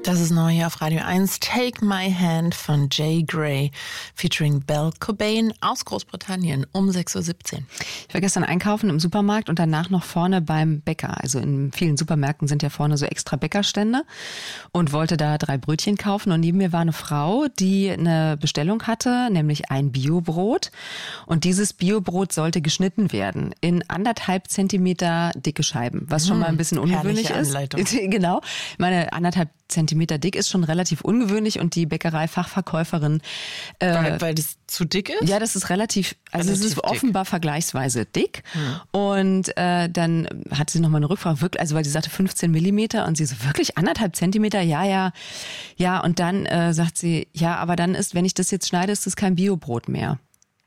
Das ist neu hier auf Radio 1. Take My Hand von Jay Gray featuring Belle Cobain aus Großbritannien um 6.17 Uhr. Ich war gestern einkaufen im Supermarkt und danach noch vorne beim Bäcker. Also in vielen Supermärkten sind ja vorne so extra Bäckerstände und wollte da 3 Brötchen kaufen. Und neben mir war eine Frau, die eine Bestellung hatte, nämlich ein Biobrot. Und dieses Biobrot sollte geschnitten werden in 1,5 Zentimeter dicke Scheiben, was schon mal ein bisschen ungewöhnlich ist. Genau, meine 1,5 Zentimeter dick ist schon relativ ungewöhnlich und die Bäckerei-Fachverkäuferin... weil das zu dick ist? Ja, das ist relativ es ist offenbar dick. Vergleichsweise dick. Und dann hat sie nochmal eine Rückfrage, wirklich, also weil sie sagte 15 Millimeter und sie so, wirklich 1,5 Zentimeter? Ja. Und dann sagt sie, ja, aber dann ist, wenn ich das jetzt schneide, ist das kein Biobrot mehr.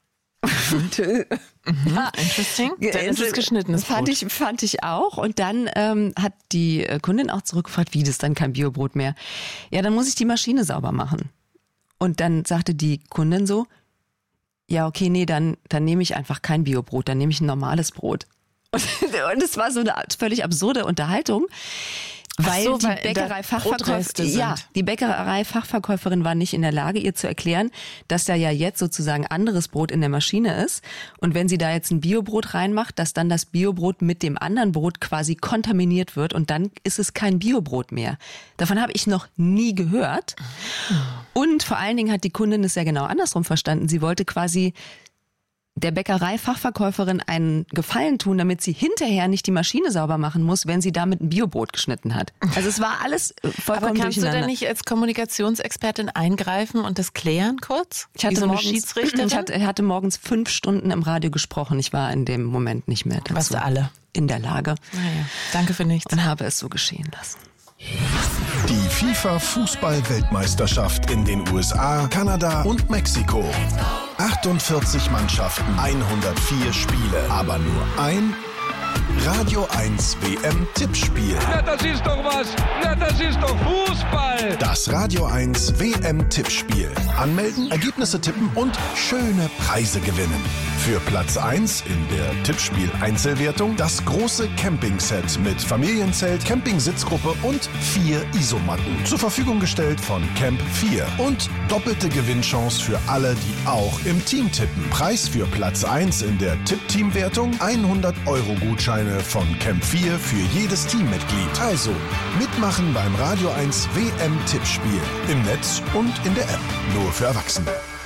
Ja, interesting. Dann ist es geschnittenes Brot. Fand ich auch. Und dann hat die Kundin auch zurückgefragt, wie das dann kein Biobrot mehr. Ja, dann muss ich die Maschine sauber machen. Und dann sagte die Kundin so, ja, okay, nee, dann nehme ich einfach kein Biobrot, dann nehme ich ein normales Brot. Und es war so eine völlig absurde Unterhaltung. Weil die Bäckerei-Fachverkäuferin war nicht in der Lage, ihr zu erklären, dass da ja jetzt sozusagen anderes Brot in der Maschine ist. Und wenn sie da jetzt ein Biobrot reinmacht, dass dann das Biobrot mit dem anderen Brot quasi kontaminiert wird und dann ist es kein Biobrot mehr. Davon habe ich noch nie gehört. Und vor allen Dingen hat die Kundin es ja genau andersrum verstanden. Sie wollte quasi der Bäckerei-Fachverkäuferin einen Gefallen tun, damit sie hinterher nicht die Maschine sauber machen muss, wenn sie damit ein Biobrot geschnitten hat. Also es war alles vollkommen Aber kannst du denn nicht als Kommunikationsexpertin eingreifen und das klären kurz? Ich hatte morgens 5 Stunden im Radio gesprochen. Ich war in dem Moment nicht mehr dazu Warst du alle in der Lage. Naja, danke für nichts. Und habe es so geschehen lassen. Die FIFA-Fußball-Weltmeisterschaft in den USA, Kanada und Mexiko. 48 Mannschaften, 104 Spiele, aber nur ein Radio 1 WM-Tippspiel. Na, das ist doch was. Na, das ist doch Fußball. Das Radio 1 WM-Tippspiel. Anmelden, Ergebnisse tippen und schöne Preise gewinnen. Für Platz 1 in der Tippspiel-Einzelwertung das große Campingset mit Familienzelt, Campingsitzgruppe und 4 Isomatten. Zur Verfügung gestellt von Camp 4. Und doppelte Gewinnchance für alle, die auch im Team tippen. Preis für Platz 1 in der Tipp-Team-Wertung 100-Euro-Gutscheine von Camp 4 für jedes Teammitglied. Also mitmachen beim Radio 1 WM-Tippspiel. Im Netz und in der App. Nur für Erwachsene.